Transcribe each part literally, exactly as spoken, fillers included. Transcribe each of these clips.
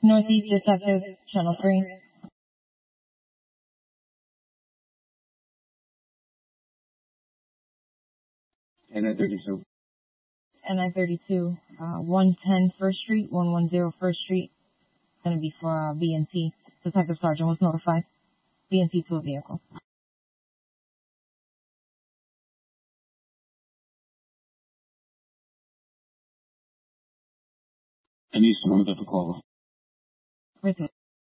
Northeast Detective, Channel three. N I thirty-two. N I thirty-two, uh, one ten First Street, one one zero First Street. It's going to be for uh, B N T. Detective Sergeant was notified. B N T to a vehicle. I need someone to call. Received.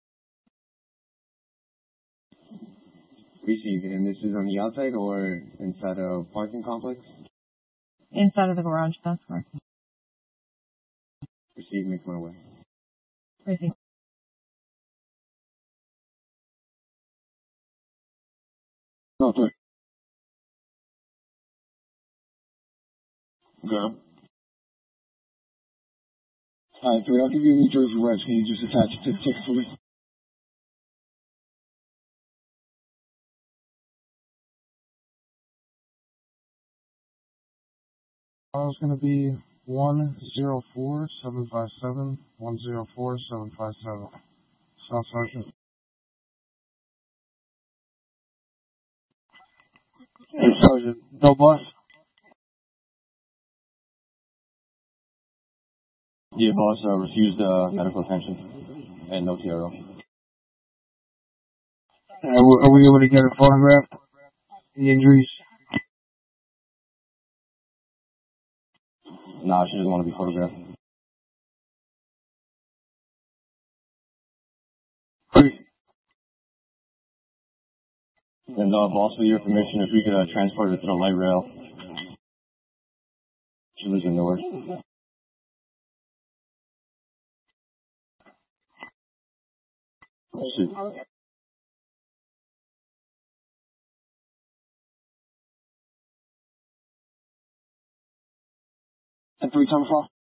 Received. And this is on the outside or inside a parking complex? Inside of the garage, that's correct. Received. Make my way. Received. No, three. Girl. Alright, three. I'll give you New Jersey Reds. Can you just attach it to the ticket for me? Uh, it's going to be one zero four seven five seven, one zero four seven five seven. South Sergeant. Hey, Sergeant. No bus? Yeah, boss. Uh, refused uh, medical attention and no T R O. Uh, are we able to get a photograph? The injuries? Nah, she doesn't want to be photographed. Great. And uh, boss, with your permission, if we could uh, transport her to the light rail. She lives in Newark. Shit. And three times four.